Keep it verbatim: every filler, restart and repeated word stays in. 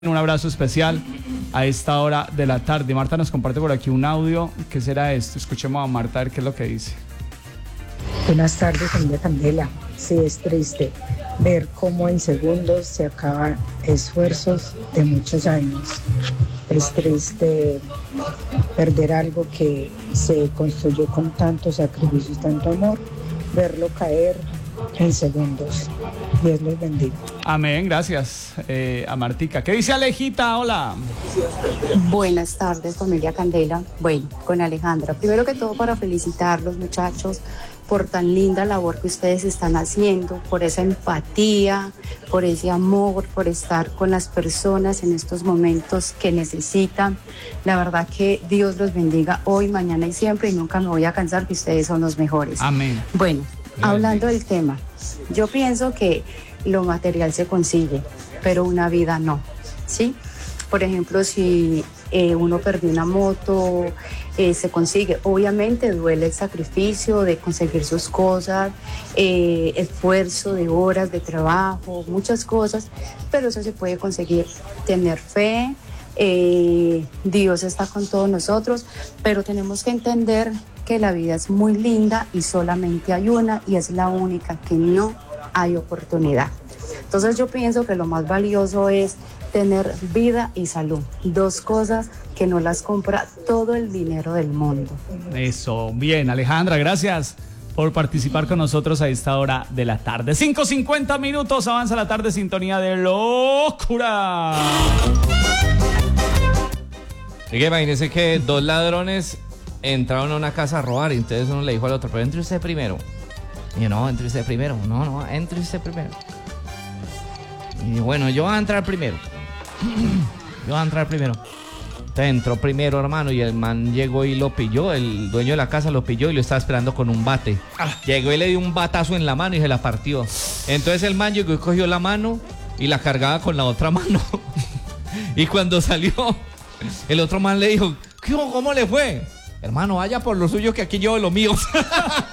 Un abrazo especial a esta hora de la tarde. Marta nos comparte por aquí un audio. ¿Qué será esto? Escuchemos a Marta a ver qué es lo que dice. Buenas tardes, familia Candela. Sí, es triste ver cómo en segundos se acaban esfuerzos de muchos años. Es triste perder algo que se construyó con tanto sacrificio y tanto amor, verlo caer en segundos. Dios los bendiga. Amén, gracias eh, a Martica. ¿Qué dice Alejita? Hola. Buenas tardes, familia Candela. Bueno, con Alejandra. Primero que todo, para felicitarlos, muchachos, por tan linda labor que ustedes están haciendo, por esa empatía, por ese amor, por estar con las personas en estos momentos que necesitan. La verdad que Dios los bendiga hoy, mañana y siempre, y nunca me voy a cansar que ustedes son los mejores. Amén. Bueno, hablando del tema, yo pienso que lo material se consigue, pero una vida no, ¿sí? Por ejemplo, si eh, uno perdió una moto, eh, se consigue. Obviamente duele el sacrificio de conseguir sus cosas, eh, esfuerzo de horas de trabajo, muchas cosas, pero eso se puede conseguir. Tener fe, eh, Dios está con todos nosotros, pero tenemos que entender que la vida es muy linda y solamente hay una, y es la única, que no hay oportunidad. Entonces yo pienso que lo más valioso es tener vida y salud, dos cosas que no las compra todo el dinero del mundo. Eso, bien, Alejandra, gracias por participar con nosotros a esta hora de la tarde. cinco cincuenta minutos, avanza la tarde, sintonía de locura. Así que imagínense que dos ladrones entraron a una casa a robar, y entonces uno le dijo al otro, pero entre usted primero. Y yo, no, entre usted primero. No, no, entre usted primero. Y bueno, yo voy a entrar primero. Yo voy a entrar primero. Entonces entró primero, hermano, y el man llegó y lo pilló. El dueño de la casa lo pilló y lo estaba esperando con un bate. Llegó y le dio un batazo en la mano y se la partió. Entonces el man llegó y cogió la mano y la cargaba con la otra mano. Y cuando salió, el otro man le dijo, ¿cómo le fue? Hermano, vaya por lo suyo que aquí llevo lo mío.